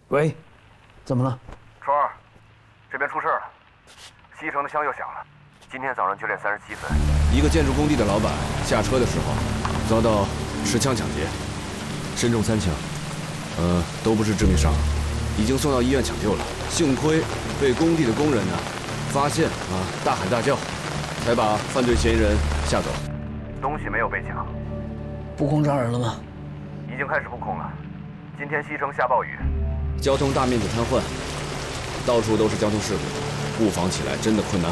喂，怎么了？ 川儿，这边出事了，西城的枪又响了。今天早上9点37分， 一个建筑工地的老板下车的时候，遭到持枪抢劫，身中3枪，都不是致命伤，已经送到医院抢救了。幸亏被工地的工人呢发现大喊大叫，才把犯罪嫌疑人吓走。 东西没有被抢， 布控抓人了吗？ 已经开始布控了。今天西城下暴雨， 交通大面积瘫痪，到处都是交通事故，布防起来真的困难